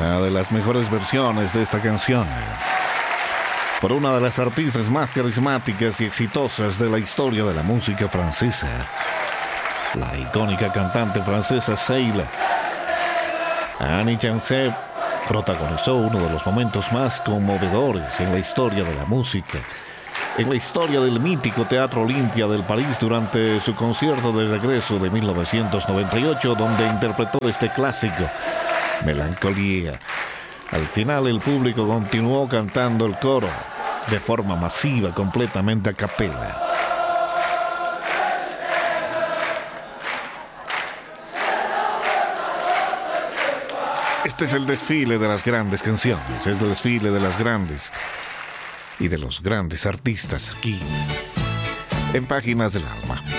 Una de las mejores versiones de esta canción por una de las artistas más carismáticas y exitosas de la historia de la música francesa, la icónica cantante francesa Seila. Annie Janset protagonizó uno de los momentos más conmovedores en la historia de la música, en la historia del mítico Teatro Olimpia del París durante su concierto de regreso de 1998, donde interpretó este clásico, Melancolía. Al final el público continuó cantando el coro de forma masiva, completamente a capela. Este es el desfile de las grandes canciones, es el desfile de las grandes y de los grandes artistas aquí en Páginas del Alma.